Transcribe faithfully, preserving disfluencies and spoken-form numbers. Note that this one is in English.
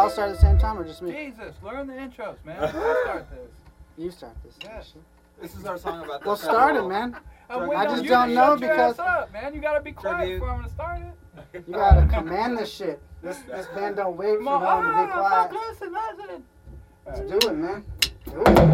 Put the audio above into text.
all start at the same time or just me? Jesus, learn the intros, man. I'll start this. You start this. Yes. This is our song about. Well, start it, man. I'm I waiting on just you don't to know shut your because- ass up, man. You gotta be quiet Tribute. before I'm gonna start it. You gotta command this shit. This this band don't wait for Come on, no one to be ah, quiet. fuck, listen, listen. Let's do it, man. Do it.